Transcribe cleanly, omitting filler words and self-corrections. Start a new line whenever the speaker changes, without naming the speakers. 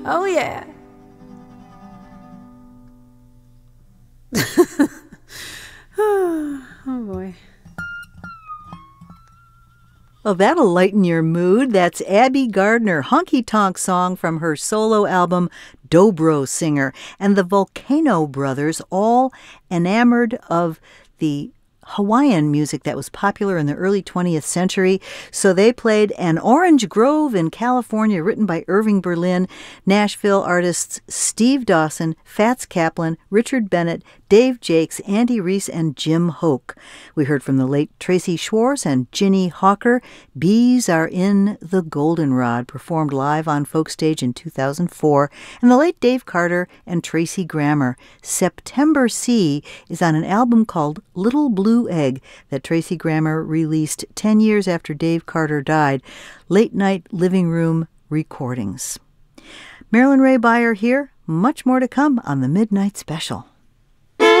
Oh, yeah. Oh, boy.
Well, that'll lighten your mood. That's Abby Gardner, honky tonk song from her solo album, Dobro Singer. And the Volcano Brothers, all enamored of the Hawaiian music that was popular in the early 20th century. So they played An Orange Grove in California, written by Irving Berlin. Nashville artists Steve Dawson, Fats Kaplan, Richard Bennett, Dave Jakes, Andy Reese, and Jim Hoke. We heard from the late Tracy Schwartz and Ginny Hawker. Bees Are in the Goldenrod, performed live on Folk Stage in 2004. And the late Dave Carter and Tracy Grammer. September Sea is on an album called Little Blue Egg that Tracy Grammer released 10 years after Dave Carter died. Late night living room recordings. Marilyn Ray Beyer here. Much more to come on the Midnight Special.